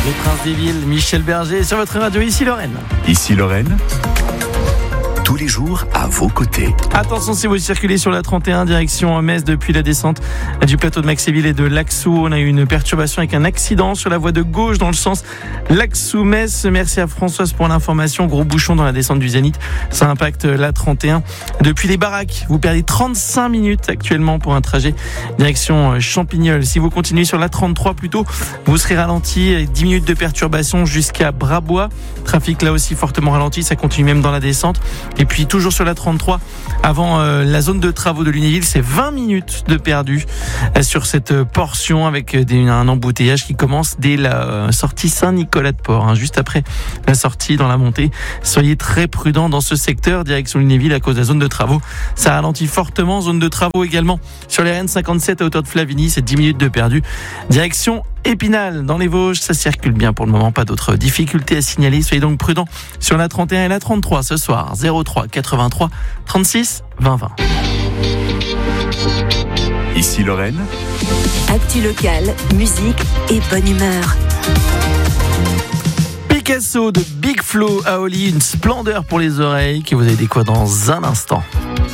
Les Princes des Villes, Michel Berger sur votre radio, ici Lorraine. Ici Lorraine, tous les jours à vos côtés. Attention si vous circulez sur la 31 direction Metz depuis la descente du plateau de Maxéville et de Laxou. On a eu une perturbation avec un accident sur la voie de gauche dans le sens Laxou-Metz. Merci à Françoise pour l'information. Gros bouchon dans la descente du Zénith. Ça impacte la 31. Depuis les baraques, vous perdez 35 minutes actuellement pour un trajet direction Champignol. Si vous continuez sur la 33 plutôt, vous serez ralenti avec 10 minutes de perturbation jusqu'à Brabois. Trafic là aussi fortement ralenti. Ça continue même dans la descente. Et puis toujours sur la 33, avant la zone de travaux de Lunéville, c'est 20 minutes de perdu sur cette portion avec un embouteillage qui commence dès la sortie Saint-Nicolas-de-Port, juste après la sortie dans la montée. Soyez très prudents dans ce secteur, direction Lunéville à cause de la zone de travaux. Ça ralentit fortement, zone de travaux également sur les RN57 à hauteur de Flavigny, c'est 10 minutes de perdu. Direction Épinal, dans les Vosges, ça circule bien pour le moment, pas d'autres difficultés à signaler. Soyez donc prudents sur la 31 et la 33 ce soir, 03 83 36 20 20. Ici Lorraine, actu locale, musique et bonne humeur. Picasso de Big Flo à Oli, une splendeur pour les oreilles que vous allez découvrir dans un instant.